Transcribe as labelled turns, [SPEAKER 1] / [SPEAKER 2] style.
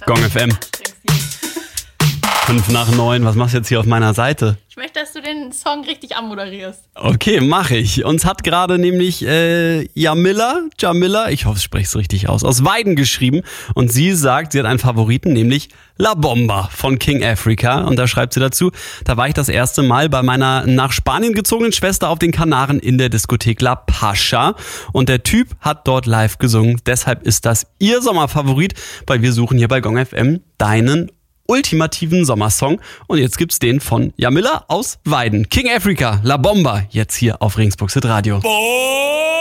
[SPEAKER 1] Gong FM. 8:55, was machst du jetzt hier auf meiner Seite?
[SPEAKER 2] Ich möchte, dass du den Song richtig anmoderierst.
[SPEAKER 1] Okay, mache ich. Uns hat gerade nämlich Jamila, ich hoffe, ich spreche es richtig aus Weiden geschrieben. Und sie sagt, sie hat einen Favoriten, nämlich La Bomba von King Africa. Und da schreibt sie dazu, da war ich das erste Mal bei meiner nach Spanien gezogenen Schwester auf den Kanaren in der Diskothek La Pascha. Und der Typ hat dort live gesungen. Deshalb ist das ihr Sommerfavorit, weil wir suchen hier bei Gong FM deinen ultimativen Sommersong. Und jetzt gibt's den von Jamila aus Weiden. King Africa, La Bomba, jetzt hier auf Regensburg Hit Radio.